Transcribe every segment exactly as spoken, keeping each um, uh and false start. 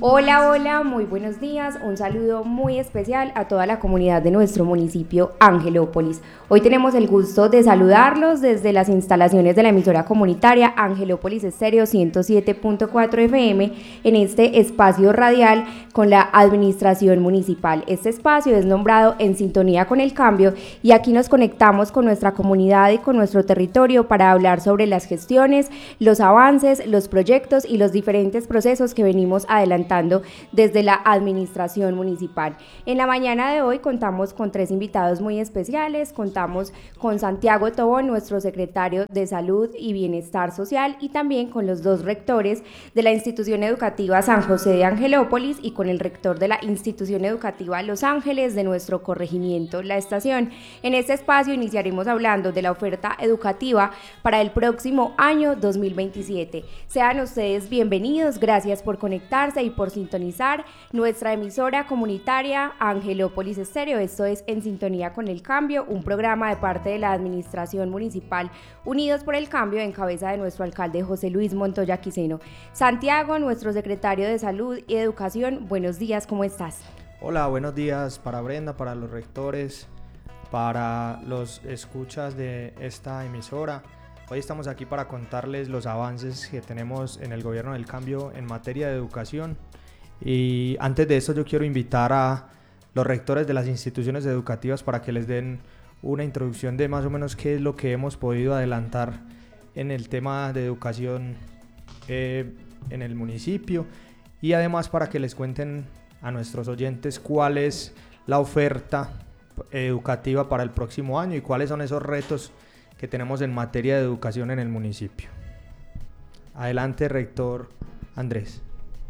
Hola, hola, muy buenos días. Un saludo muy especial a toda la comunidad de nuestro municipio Angelópolis. Hoy tenemos el gusto de saludarlos desde las instalaciones de la emisora comunitaria Angelópolis Estéreo ciento siete punto cuatro F M en este espacio radial con la administración municipal. Este espacio es nombrado En Sintonía con el Cambio y aquí nos conectamos con nuestra comunidad y con nuestro territorio para hablar sobre las gestiones, los avances, los proyectos y los diferentes procesos que venimos adelantando desde la administración municipal. En la mañana de hoy contamos con tres invitados muy especiales. Contamos con Santiago Tobón, nuestro secretario de Salud y Bienestar Social, y también con los dos rectores de la institución educativa San José de Angelópolis y con el rector de la institución educativa Los Ángeles de nuestro corregimiento La Estación. En este espacio iniciaremos hablando de la oferta educativa para el próximo año dos mil veintisiete. Sean ustedes bienvenidos, gracias por conectarse y por sintonizar nuestra emisora comunitaria Angelópolis Estéreo. Esto es En Sintonía con el Cambio, un programa de parte de la administración municipal Unidos por el Cambio en cabeza de nuestro alcalde José Luis Montoya Quiseno. Santiago, nuestro secretario de Salud y Educación, buenos días, ¿cómo estás? Hola, buenos días para Brenda, para los rectores, para los escuchas de esta emisora. Hoy estamos aquí para contarles los avances que tenemos en el Gobierno del Cambio en materia de educación. Y antes de eso yo quiero invitar a los rectores de las instituciones educativas para que les den una introducción de más o menos qué es lo que hemos podido adelantar en el tema de educación eh, en el municipio, y además para que les cuenten a nuestros oyentes cuál es la oferta educativa para el próximo año y cuáles son esos retos que tenemos en materia de educación en el municipio. Adelante, rector Andrés.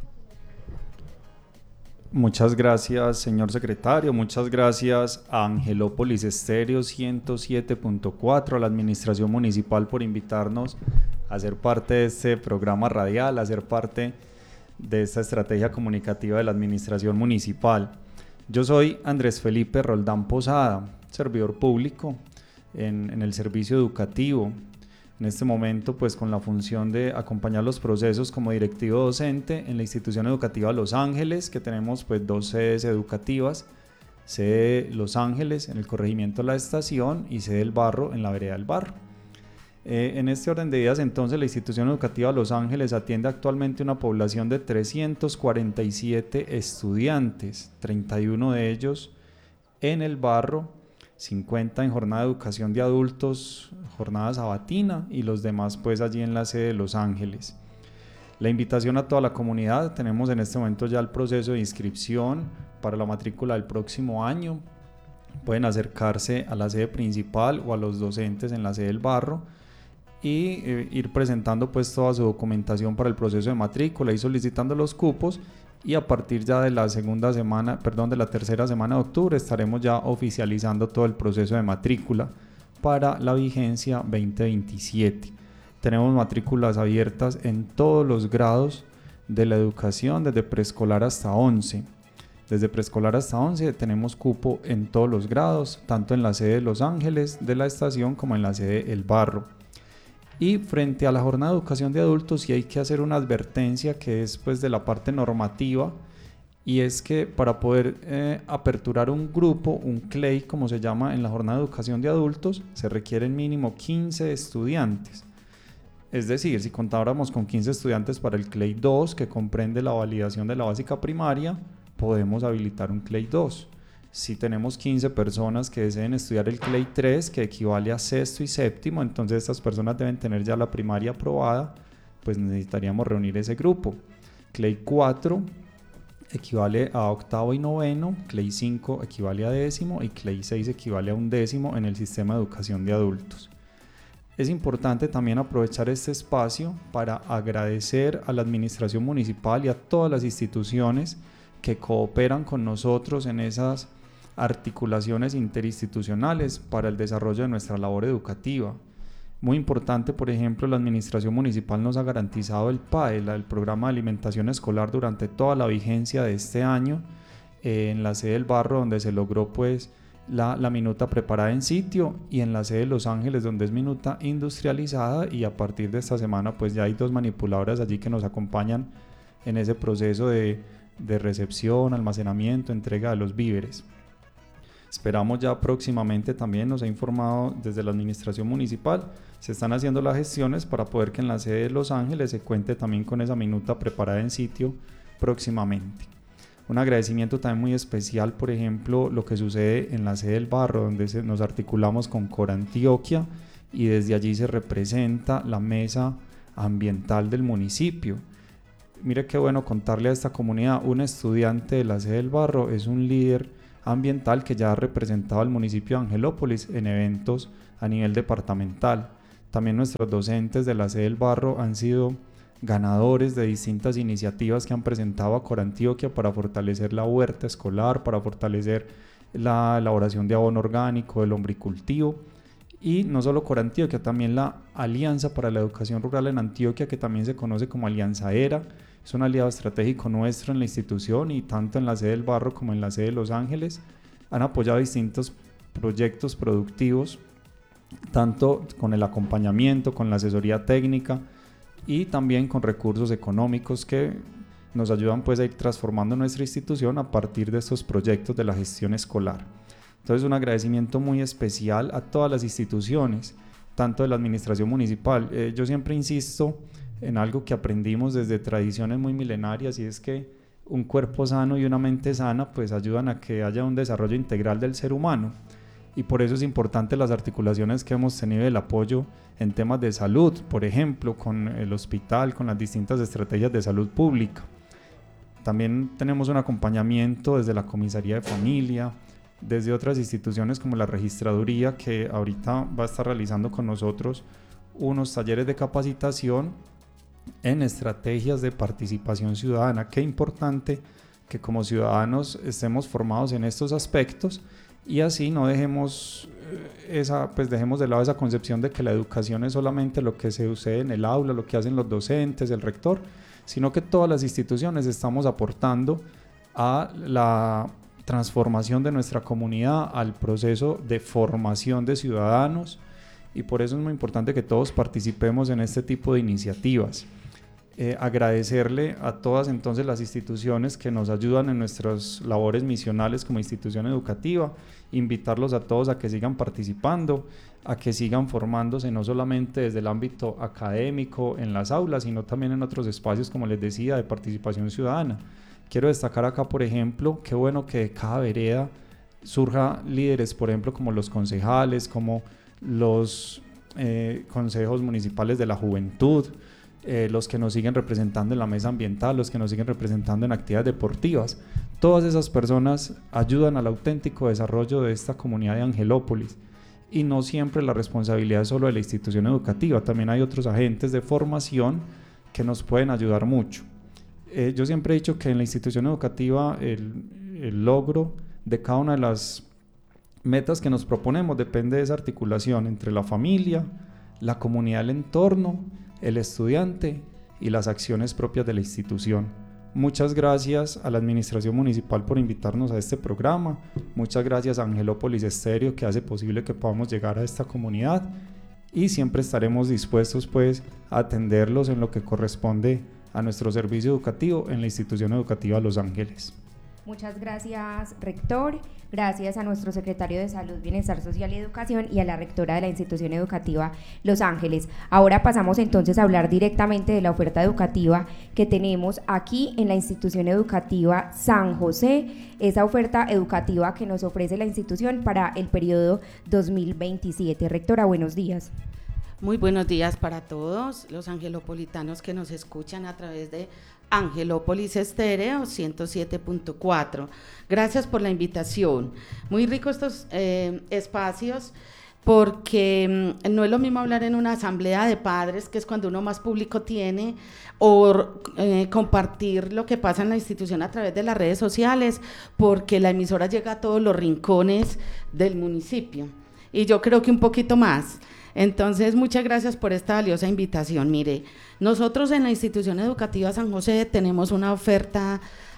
Muchas gracias, señor secretario. Muchas gracias a Angelópolis Estéreo ciento siete punto cuatro, a la administración municipal, por invitarnos a ser parte de este programa radial, a ser parte de esta estrategia comunicativa de la administración municipal. Yo soy Andrés Felipe Roldán Posada, servidor público en, en el servicio educativo. En este momento, pues con la función de acompañar los procesos como directivo docente en la institución educativa Los Ángeles, que tenemos pues dos sedes educativas, sede Los Ángeles en el corregimiento La Estación y sede El Barro en la vereda El Barro. Eh, en este orden de ideas, entonces, la institución educativa Los Ángeles atiende actualmente una población de trescientos cuarenta y siete estudiantes, treinta y uno de ellos en El Barro, cincuenta en jornada de educación de adultos, jornada sabatina, y los demás pues allí en la sede de Los Ángeles. La invitación a toda la comunidad: tenemos en este momento ya el proceso de inscripción para la matrícula del próximo año. Pueden acercarse a la sede principal o a los docentes en la sede del Barro y eh, ir presentando pues toda su documentación para el proceso de matrícula y solicitando los cupos. Y a partir ya de la segunda semana, perdón, de la tercera semana de octubre estaremos ya oficializando todo el proceso de matrícula para la vigencia veinte veintisiete. Tenemos matrículas abiertas en todos los grados de la educación, desde preescolar hasta once. Desde preescolar hasta once tenemos cupo en todos los grados, tanto en la sede de Los Ángeles de la Estación como en la sede El Barro. Y frente a la jornada de educación de adultos, sí hay que hacer una advertencia que es pues de la parte normativa, y es que para poder eh, aperturar un grupo, un C L E I como se llama en la jornada de educación de adultos, se requieren mínimo quince estudiantes. Es decir, si contáramos con quince estudiantes para el C L E I dos, que comprende la validación de la básica primaria, podemos habilitar un C L E I dos. Si tenemos quince personas que deseen estudiar el C L E I tres, que equivale a sexto y séptimo, entonces estas personas deben tener ya la primaria aprobada, pues necesitaríamos reunir ese grupo. C L E I cuatro equivale a octavo y noveno, C L E I cinco equivale a décimo y C L E I seis equivale a undécimo en el sistema de educación de adultos. Es importante también aprovechar este espacio para agradecer a la administración municipal y a todas las instituciones que cooperan con nosotros en esas articulaciones interinstitucionales para el desarrollo de nuestra labor educativa. Muy importante, por ejemplo, la administración municipal nos ha garantizado el P A E, el programa de alimentación escolar, durante toda la vigencia de este año eh, en la sede del Barro, donde se logró pues la, la minuta preparada en sitio, y en la sede de Los Ángeles, donde es minuta industrializada, y a partir de esta semana pues ya hay dos manipuladoras allí que nos acompañan en ese proceso de, de recepción, almacenamiento, entrega de los víveres. Esperamos ya próximamente, también nos ha informado desde la administración municipal, se están haciendo las gestiones para poder que en la sede de Los Ángeles se cuente también con esa minuta preparada en sitio próximamente. Un agradecimiento también muy especial, por ejemplo, lo que sucede en la sede del Barro, donde se, nos articulamos con Corantioquia y desde allí se representa la mesa ambiental del municipio. Mire qué bueno contarle a esta comunidad, un estudiante de la sede del Barro es un líder ambiental que ya ha representado al municipio de Angelópolis en eventos a nivel departamental. También nuestros docentes de la sede del Barro han sido ganadores de distintas iniciativas que han presentado a Corantioquia para fortalecer la huerta escolar, para fortalecer la elaboración de abono orgánico, el hombricultivo. Y no solo Corantioquia, también la Alianza para la Educación Rural en Antioquia, que también se conoce como Alianza ERA, es un aliado estratégico nuestro en la institución y tanto en la sede del Barro como en la sede de Los Ángeles han apoyado distintos proyectos productivos, tanto con el acompañamiento, con la asesoría técnica y también con recursos económicos que nos ayudan pues a ir transformando nuestra institución a partir de estos proyectos de la gestión escolar. Entonces un agradecimiento muy especial a todas las instituciones, tanto de la administración municipal. Eh, yo siempre insisto en algo que aprendimos desde tradiciones muy milenarias y es que un cuerpo sano y una mente sana pues ayudan a que haya un desarrollo integral del ser humano y por eso es importante las articulaciones que hemos tenido del apoyo en temas de salud, por ejemplo con el hospital, con las distintas estrategias de salud pública. También tenemos un acompañamiento desde la Comisaría de Familia, desde otras instituciones como la Registraduría que ahorita va a estar realizando con nosotros unos talleres de capacitación en estrategias de participación ciudadana. Qué importante que como ciudadanos estemos formados en estos aspectos y así no dejemos esa, pues dejemos de lado esa concepción de que la educación es solamente lo que se sucede en el aula, lo que hacen los docentes, el rector, sino que todas las instituciones estamos aportando a la transformación de nuestra comunidad, al proceso de formación de ciudadanos y por eso es muy importante que todos participemos en este tipo de iniciativas. Eh, agradecerle a todas entonces las instituciones que nos ayudan en nuestras labores misionales como institución educativa, invitarlos a todos a que sigan participando, a que sigan formándose no solamente desde el ámbito académico en las aulas, sino también en otros espacios, como les decía, de participación ciudadana. Quiero destacar acá, por ejemplo, qué bueno que de cada vereda surja líderes, por ejemplo, como los concejales, como los eh, consejos municipales de la juventud, eh, los que nos siguen representando en la mesa ambiental, los que nos siguen representando en actividades deportivas. Todas esas personas ayudan al auténtico desarrollo de esta comunidad de Angelópolis y no siempre la responsabilidad es solo de la institución educativa, también hay otros agentes de formación que nos pueden ayudar mucho. Eh, yo siempre he dicho que en la institución educativa el, el logro de cada una de las metas que nos proponemos depende de esa articulación entre la familia, la comunidad del entorno, el estudiante y las acciones propias de la institución. Muchas gracias a la administración municipal por invitarnos a este programa, muchas gracias a Angelópolis Estéreo que hace posible que podamos llegar a esta comunidad y siempre estaremos dispuestos pues a atenderlos en lo que corresponde a nuestro servicio educativo en la institución educativa Los Ángeles. Muchas gracias, rector. Gracias a nuestro secretario de Salud, Bienestar Social y Educación y a la rectora de la institución educativa Los Ángeles. Ahora pasamos entonces a hablar directamente de la oferta educativa que tenemos aquí en la institución educativa San José, esa oferta educativa que nos ofrece la institución para el periodo dos mil veintisiete. Rectora, buenos días. Muy buenos días para todos los angelopolitanos que nos escuchan a través de Angelópolis Estéreo ciento siete punto cuatro. Gracias por la invitación. Muy ricos estos eh, espacios porque mm, no es lo mismo hablar en una asamblea de padres, que es cuando uno más público tiene, o eh, compartir lo que pasa en la institución a través de las redes sociales, porque la emisora llega a todos los rincones del municipio. Y yo creo que un poquito más. Entonces, muchas gracias por esta valiosa invitación. Mire, nosotros en la institución educativa San José tenemos una oferta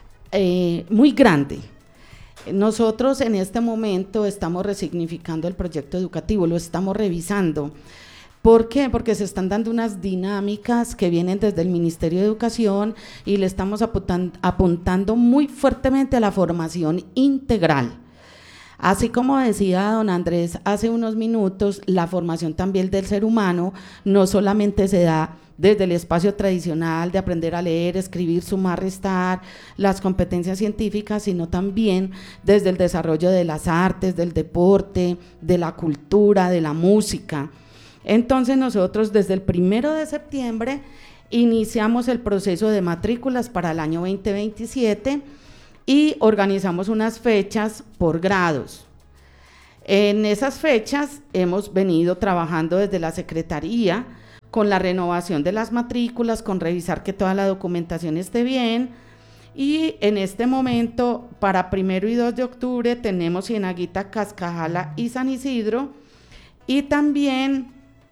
eh, muy grande. Nosotros en este momento estamos resignificando el proyecto educativo, lo estamos revisando. ¿Por qué? Porque se están dando unas dinámicas que vienen desde el Ministerio de Educación y le estamos apuntan, apuntando muy fuertemente a la formación integral. Así como decía don Andrés hace unos minutos, la formación también del ser humano no solamente se da desde el espacio tradicional de aprender a leer, escribir, sumar, restar, las competencias científicas, sino también desde el desarrollo de las artes, del deporte, de la cultura, de la música. Entonces nosotros desde el primero de septiembre iniciamos el proceso de matrículas para el año veinte veintisiete y organizamos unas fechas por grados. En esas fechas hemos venido trabajando desde la Secretaría con la renovación de las matrículas, con revisar que toda la documentación esté bien, y en este momento para primero y dos de octubre tenemos Cienaguita, Cascajala y San Isidro, y también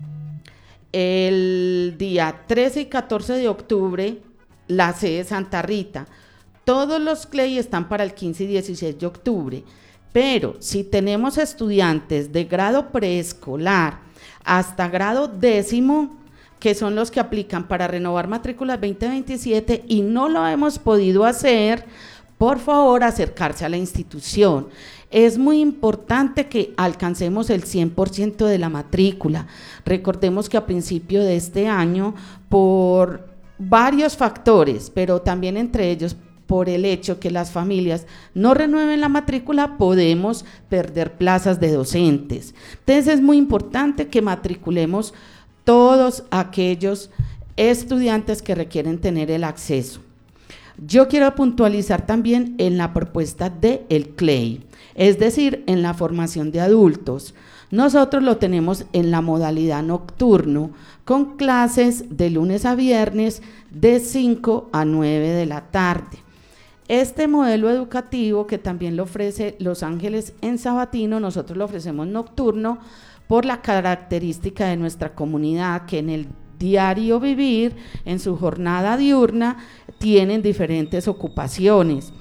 el día trece y catorce de octubre la sede Santa Rita. Todos los C L E I están para el quince y dieciséis de octubre, pero si tenemos estudiantes de grado preescolar hasta grado décimo, que son los que aplican para renovar matrículas veinte veintisiete y no lo hemos podido hacer, por favor acercarse a la institución. Es muy importante que alcancemos el cien por ciento de la matrícula. Recordemos que a principio de este año, por varios factores, pero también entre ellos por el hecho que las familias no renueven la matrícula, podemos perder plazas de docentes. Entonces es muy importante que matriculemos todos aquellos estudiantes que requieren tener el acceso. Yo quiero puntualizar también en la propuesta del C L E I, es decir, en la formación de adultos. Nosotros lo tenemos en la modalidad nocturno, con clases de lunes a viernes de cinco a nueve de la tarde. Este modelo educativo, que también lo ofrece Los Ángeles en Sabatino, nosotros lo ofrecemos nocturno por la característica de nuestra comunidad, que en el diario vivir, en su jornada diurna, tienen diferentes ocupaciones.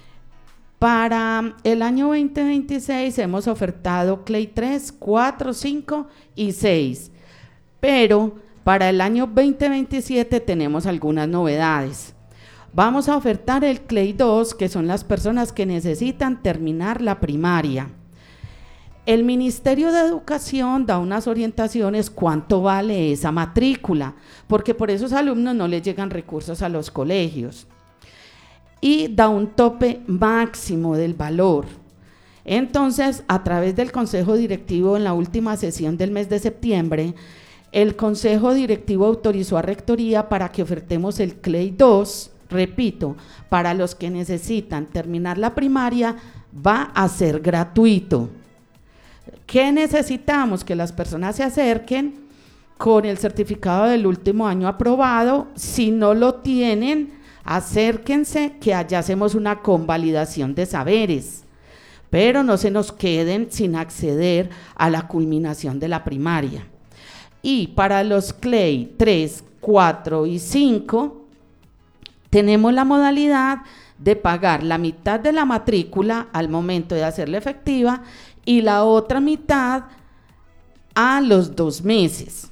Para el año veinte veintiséis hemos ofertado C L E I tres, cuatro, cinco y seis, pero para el año veinte veintisiete tenemos algunas novedades. Vamos a ofertar el C L E I dos, que son las personas que necesitan terminar la primaria. El Ministerio de Educación da unas orientaciones cuánto vale esa matrícula, porque por esos alumnos no les llegan recursos a los colegios, y da un tope máximo del valor. Entonces, a través del Consejo Directivo, en la última sesión del mes de septiembre, el Consejo Directivo autorizó a Rectoría para que ofertemos el C L E I dos, repito, para los que necesitan terminar la primaria, va a ser gratuito. ¿Qué necesitamos? Que las personas se acerquen con el certificado del último año aprobado. Si no lo tienen, acérquense, que allá hacemos una convalidación de saberes, pero no se nos queden sin acceder a la culminación de la primaria. Y para los C L E I tres, cuatro y cinco, tenemos la modalidad de pagar la mitad de la matrícula al momento de hacerla efectiva y la otra mitad a los dos meses,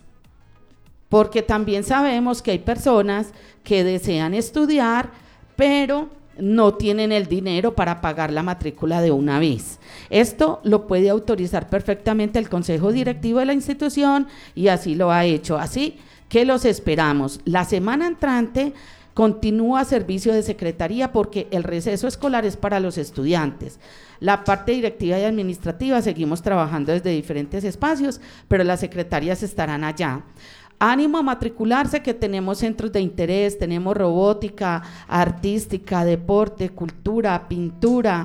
porque también sabemos que hay personas que desean estudiar, pero no tienen el dinero para pagar la matrícula de una vez. Esto lo puede autorizar perfectamente el Consejo Directivo de la institución y así lo ha hecho, así que los esperamos. La semana entrante continúa servicio de secretaría porque el receso escolar es para los estudiantes. La parte directiva y administrativa seguimos trabajando desde diferentes espacios, pero las secretarias estarán allá. Ánimo a matricularse, que tenemos centros de interés, tenemos robótica, artística, deporte, cultura, pintura,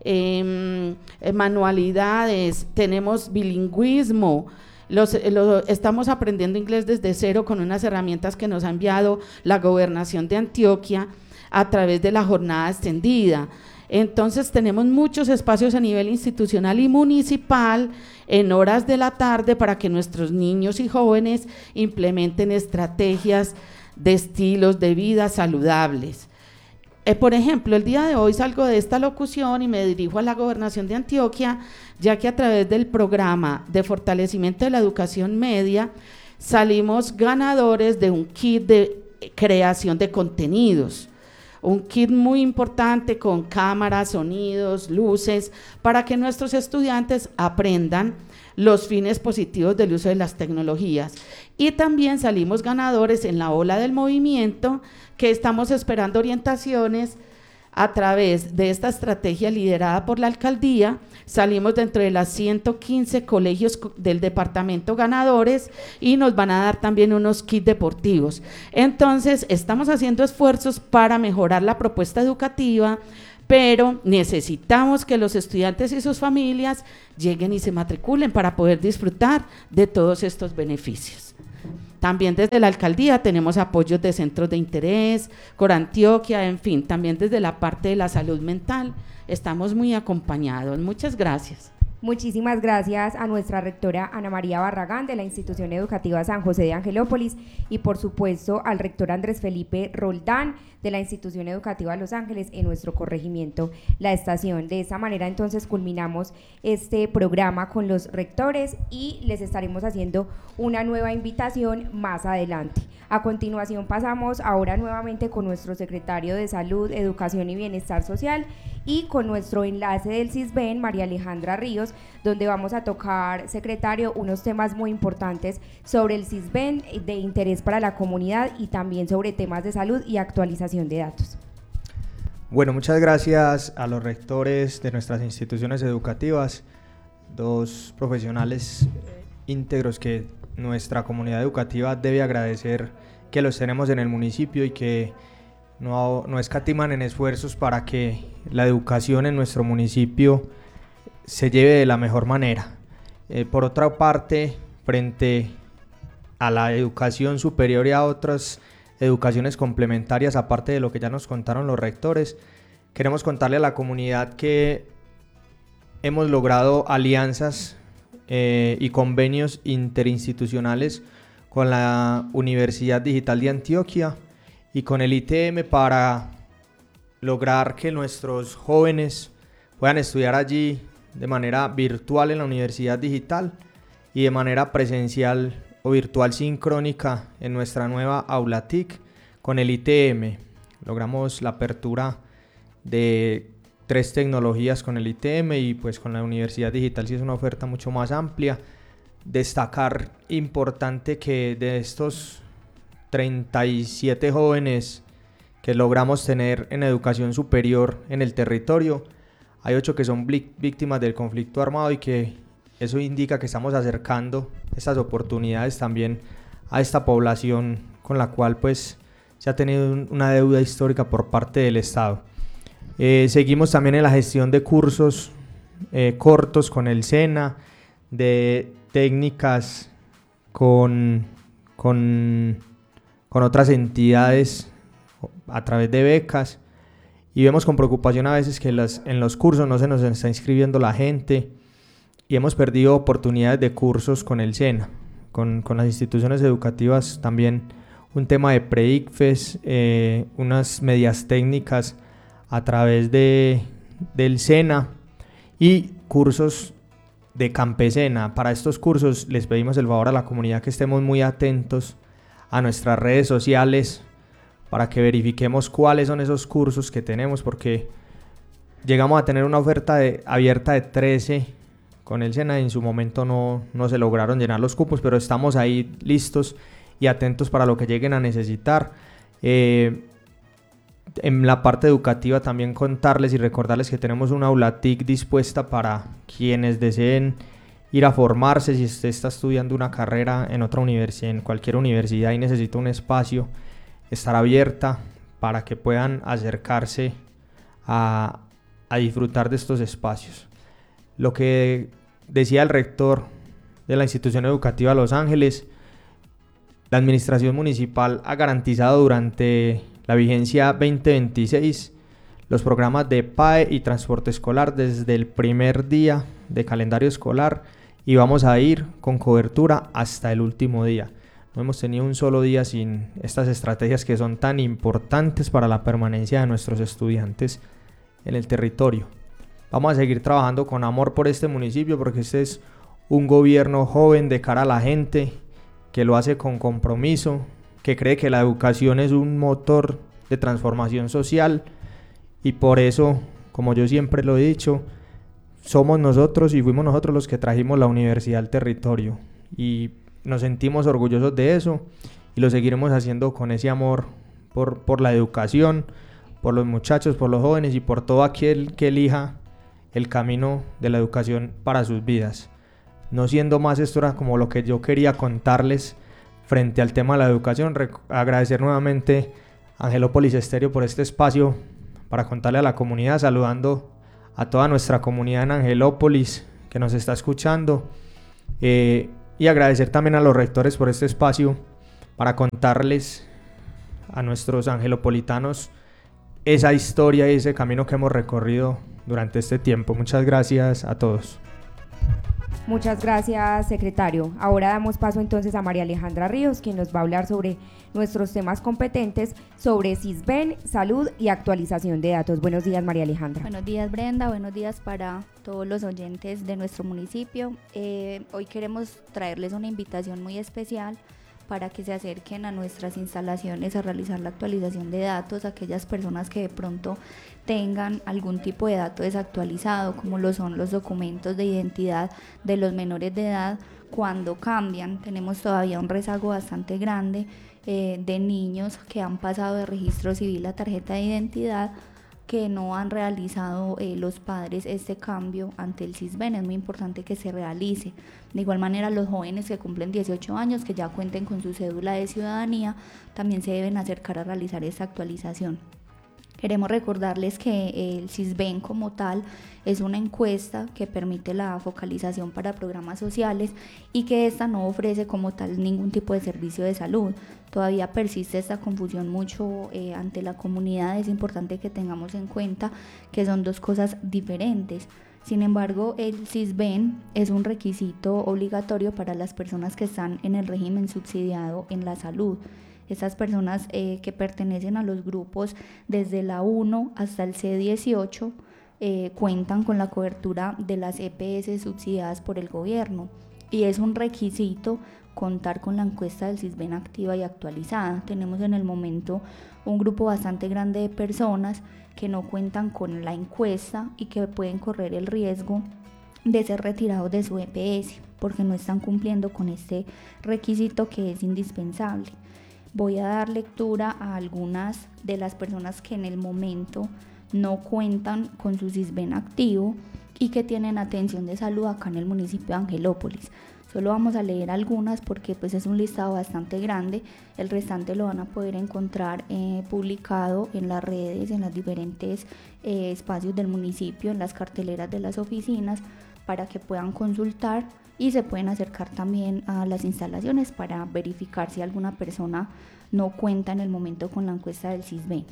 eh, manualidades, tenemos bilingüismo. Los, los, estamos aprendiendo inglés desde cero con unas herramientas que nos ha enviado la Gobernación de Antioquia a través de la jornada extendida. Entonces tenemos muchos espacios a nivel institucional y municipal en horas de la tarde para que nuestros niños y jóvenes implementen estrategias de estilos de vida saludables. Eh, por ejemplo, el día de hoy salgo de esta locución y me dirijo a la Gobernación de Antioquia, ya que a través del programa de fortalecimiento de la educación media salimos ganadores de un kit de creación de contenidos, un kit muy importante con cámaras, sonidos, luces, para que nuestros estudiantes aprendan los fines positivos del uso de las tecnologías. Y también salimos ganadores en la ola del movimiento, que estamos esperando orientaciones a través de esta estrategia liderada por la alcaldía. Salimos dentro de las ciento quince colegios del departamento ganadores y nos van a dar también unos kits deportivos. Entonces, estamos haciendo esfuerzos para mejorar la propuesta educativa, pero necesitamos que los estudiantes y sus familias lleguen y se matriculen para poder disfrutar de todos estos beneficios. También desde la alcaldía tenemos apoyos de centros de interés, Corantioquia, en fin, también desde la parte de la salud mental estamos muy acompañados. Muchas gracias. Muchísimas gracias a nuestra rectora Ana María Barragán de la Institución Educativa San José de Angelópolis y por supuesto al rector Andrés Felipe Roldán de la Institución Educativa Los Ángeles en nuestro corregimiento La Estación. De esta manera entonces culminamos este programa con los rectores y les estaremos haciendo una nueva invitación más adelante. A continuación pasamos ahora nuevamente con nuestro secretario de Salud, Educación y Bienestar Social y con nuestro enlace del CISBEN, María Alejandra Ríos, donde vamos a tocar, secretario, unos temas muy importantes sobre el CISBEN de interés para la comunidad y también sobre temas de salud y actualización de datos. Bueno, muchas gracias a los rectores de nuestras instituciones educativas, dos profesionales íntegros que nuestra comunidad educativa debe agradecer que los tenemos en el municipio y que no, no escatiman en esfuerzos para que la educación en nuestro municipio se lleve de la mejor manera. Eh, por otra parte, frente a la educación superior y a otras educaciones complementarias, aparte de lo que ya nos contaron los rectores, queremos contarle a la comunidad que hemos logrado alianzas eh, y convenios interinstitucionales con la Universidad Digital de Antioquia y con el I T M para lograr que nuestros jóvenes puedan estudiar allí de manera virtual en la Universidad Digital y de manera presencial o virtual sincrónica en nuestra nueva Aula T I C con el I T M. Logramos la apertura de tres tecnologías con el I T M y pues con la Universidad Digital sí es una oferta mucho más amplia. Destacar importante que de estos treinta y siete jóvenes que logramos tener en educación superior en el territorio, hay ocho que son víctimas del conflicto armado y que eso indica que estamos acercando estas oportunidades también a esta población con la cual pues se ha tenido una deuda histórica por parte del Estado. Eh, seguimos también en la gestión de cursos eh, cortos con el SENA, de técnicas con, con, con otras entidades a través de becas y vemos con preocupación a veces que las, en los cursos no se nos está inscribiendo la gente y hemos perdido oportunidades de cursos con el SENA, con, con las instituciones educativas también un tema de pre-ICFES, eh, unas medias técnicas a través de, del SENA y cursos de Campesena. Para estos cursos les pedimos el favor a la comunidad que estemos muy atentos a nuestras redes sociales para que verifiquemos cuáles son esos cursos que tenemos, porque llegamos a tener una oferta de, abierta de trece con el SENA y en su momento no, no se lograron llenar los cupos, pero estamos ahí listos y atentos para lo que lleguen a necesitar. Eh, en la parte educativa también contarles y recordarles que tenemos una aula T I C dispuesta para quienes deseen ir a formarse. Si usted está estudiando una carrera en otra universidad, en cualquier universidad y necesita un espacio, estará abierta para que puedan acercarse a, a disfrutar de estos espacios. Lo que decía el rector de la institución educativa Los Ángeles, la administración municipal ha garantizado durante la vigencia veinte veintiséis los programas de P A E y transporte escolar desde el primer día de calendario escolar y vamos a ir con cobertura hasta el último día. No hemos tenido un solo día sin estas estrategias que son tan importantes para la permanencia de nuestros estudiantes en el territorio. Vamos a seguir trabajando con amor por este municipio porque este es un gobierno joven de cara a la gente que lo hace con compromiso, que cree que la educación es un motor de transformación social y por eso, como yo siempre lo he dicho, somos nosotros y fuimos nosotros los que trajimos la universidad al territorio y nos sentimos orgullosos de eso y lo seguiremos haciendo con ese amor por, por la educación, por los muchachos, por los jóvenes y por todo aquel que elija el camino de la educación para sus vidas. No siendo más, esto era como lo que yo quería contarles frente al tema de la educación. Re- agradecer nuevamente a Angelópolis Estéreo por este espacio para contarle a la comunidad, saludando a toda nuestra comunidad en Angelópolis que nos está escuchando, eh, y agradecer también a los rectores por este espacio para contarles a nuestros angelopolitanos esa historia y ese camino que hemos recorrido durante este tiempo. Muchas gracias a todos. Muchas gracias, secretario. Ahora damos paso entonces a María Alejandra Ríos, quien nos va a hablar sobre nuestros temas competentes sobre Sisbén, salud y actualización de datos. Buenos días, María Alejandra. Buenos días, Brenda. Buenos días para todos los oyentes de nuestro municipio. Eh, hoy queremos traerles una invitación muy especial para que se acerquen a nuestras instalaciones a realizar la actualización de datos, aquellas personas que de pronto tengan algún tipo de dato desactualizado, como lo son los documentos de identidad de los menores de edad. Cuando cambian, tenemos todavía un rezago bastante grande eh, de niños que han pasado de registro civil a tarjeta de identidad, que no han realizado eh, los padres este cambio ante el Sisbén. Es muy importante que se realice. De igual manera, los jóvenes que cumplen dieciocho años, que ya cuenten con su cédula de ciudadanía, también se deben acercar a realizar esta actualización. Queremos recordarles que el Sisbén como tal es una encuesta que permite la focalización para programas sociales y que esta no ofrece como tal ningún tipo de servicio de salud. Todavía persiste esta confusión mucho eh, ante la comunidad. Es importante que tengamos en cuenta que son dos cosas diferentes. Sin embargo, el Sisbén es un requisito obligatorio para las personas que están en el régimen subsidiado en la salud. Estas personas eh, que pertenecen a los grupos desde la uno hasta el C dieciocho eh, cuentan con la cobertura de las E P S subsidiadas por el gobierno y es un requisito contar con la encuesta del Sisbén activa y actualizada. Tenemos en el momento un grupo bastante grande de personas que no cuentan con la encuesta y que pueden correr el riesgo de ser retirados de su E P S porque no están cumpliendo con este requisito que es indispensable. Voy a dar lectura a algunas de las personas que en el momento no cuentan con su Sisbén activo y que tienen atención de salud acá en el municipio de Angelópolis. Solo vamos a leer algunas porque pues es un listado bastante grande. El restante lo van a poder encontrar eh, publicado en las redes, en los diferentes eh, espacios del municipio, en las carteleras de las oficinas, para que puedan consultar y se pueden acercar también a las instalaciones para verificar si alguna persona no cuenta en el momento con la encuesta del Sisbén.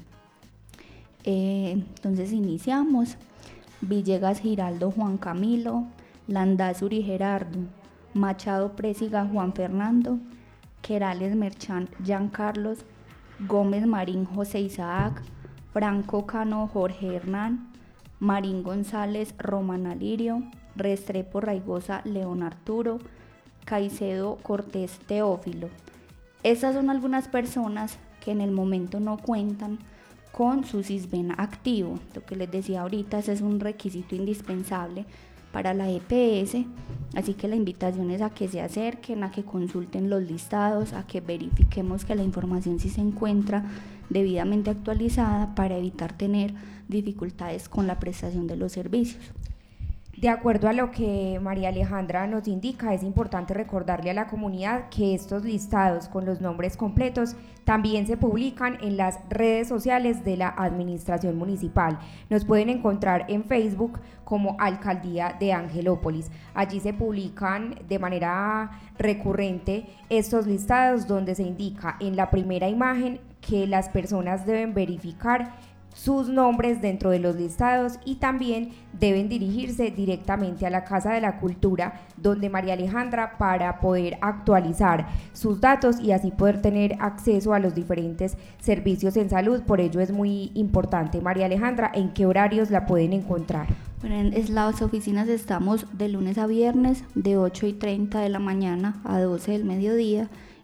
Eh, entonces iniciamos. Villegas Giraldo Juan Camilo, Landázuri Gerardo, Machado Présiga Juan Fernando, Querales Merchán Jean Carlos, Gómez Marín José Isaac, Franco Cano Jorge Hernán, Marín González Román Alirio, Restrepo Raigosa León Arturo, Caicedo Cortés Teófilo. Estas son algunas personas que en el momento no cuentan con su Sisbén activo. Lo que les decía ahorita, ese es un requisito indispensable para la E P S, así que la invitación es a que se acerquen, a que consulten los listados, a que verifiquemos que la información sí se encuentra debidamente actualizada para evitar tener dificultades con la prestación de los servicios. De acuerdo a lo que María Alejandra nos indica, es importante recordarle a la comunidad que estos listados con los nombres completos también se publican en las redes sociales de la Administración Municipal. Nos pueden encontrar en Facebook como Alcaldía de Angelópolis. Allí se publican de manera recurrente estos listados donde se indica en la primera imagen que las personas deben verificar sus nombres dentro de los listados y también deben dirigirse directamente a la Casa de la Cultura donde María Alejandra para poder actualizar sus datos y así poder tener acceso a los diferentes servicios en salud. Por ello es muy importante. María Alejandra, ¿en qué horarios la pueden encontrar? Bueno, en las oficinas estamos de lunes a viernes de ocho y treinta de la mañana a doce del mediodía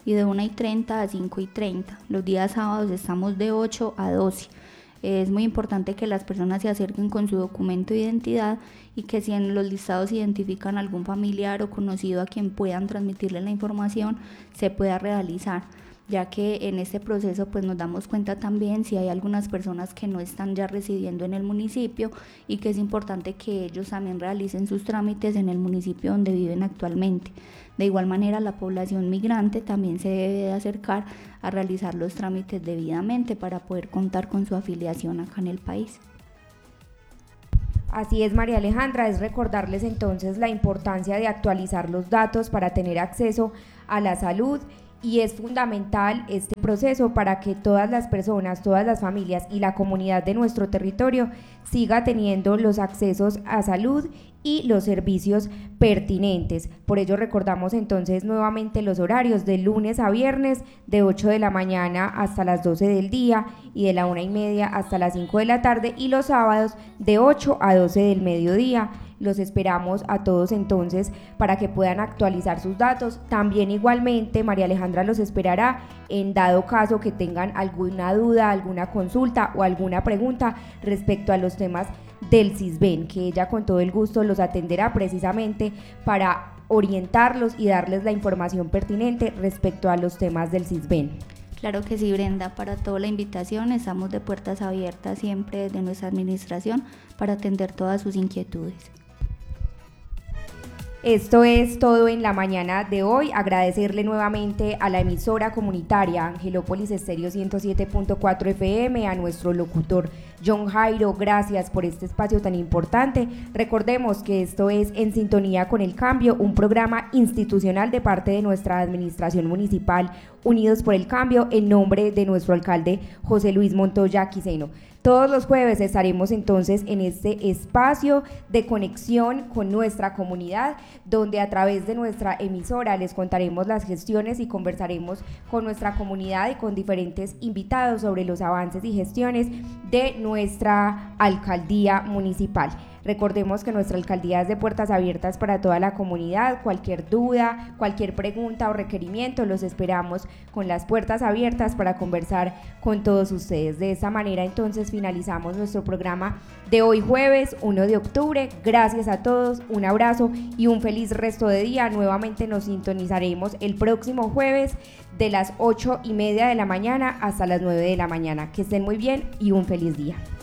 y de una y treinta a cinco y treinta. Los días sábados estamos de ocho a doce. Es muy importante que las personas se acerquen con su documento de identidad y que si en los listados identifican algún familiar o conocido a quien puedan transmitirle la información, se pueda realizar, ya que en este proceso pues nos damos cuenta también si hay algunas personas que no están ya residiendo en el municipio y que es importante que ellos también realicen sus trámites en el municipio donde viven actualmente. De igual manera, la población migrante también se debe de acercar a realizar los trámites debidamente para poder contar con su afiliación acá en el país. Así es, María Alejandra, es recordarles entonces la importancia de actualizar los datos para tener acceso a la salud, y es fundamental este proceso para que todas las personas, todas las familias y la comunidad de nuestro territorio siga teniendo los accesos a salud y los servicios pertinentes. Por ello recordamos entonces nuevamente los horarios de lunes a viernes de ocho de la mañana hasta las doce del día y de la una y media hasta las cinco de la tarde, y los sábados de ocho a doce del mediodía. Los esperamos a todos entonces para que puedan actualizar sus datos. También igualmente María Alejandra los esperará en dado caso que tengan alguna duda, alguna consulta o alguna pregunta respecto a los temas del CISBEN, que ella con todo el gusto los atenderá precisamente para orientarlos y darles la información pertinente respecto a los temas del CISBEN. Claro que sí, Brenda, para toda la invitación estamos de puertas abiertas siempre desde nuestra administración para atender todas sus inquietudes. Esto es todo en la mañana de hoy. Agradecerle nuevamente a la emisora comunitaria Angelópolis Estéreo ciento siete punto cuatro F M, a nuestro locutor John Jairo, gracias por este espacio tan importante. Recordemos que esto es En Sintonía con el Cambio, un programa institucional de parte de nuestra administración municipal Unidos por el Cambio, en nombre de nuestro alcalde José Luis Montoya Quiseno. Todos los jueves estaremos entonces en este espacio de conexión con nuestra comunidad, donde a través de nuestra emisora les contaremos las gestiones y conversaremos con nuestra comunidad y con diferentes invitados sobre los avances y gestiones de nuestra alcaldía municipal. Recordemos que nuestra alcaldía es de puertas abiertas para toda la comunidad. Cualquier duda, cualquier pregunta o requerimiento, los esperamos con las puertas abiertas para conversar con todos ustedes. De esta manera entonces finalizamos nuestro programa de hoy jueves uno de octubre. Gracias a todos, un abrazo y un feliz resto de día. Nuevamente nos sintonizaremos el próximo jueves de las ocho y media de la mañana hasta las nueve de la mañana. Que estén muy bien y un feliz día.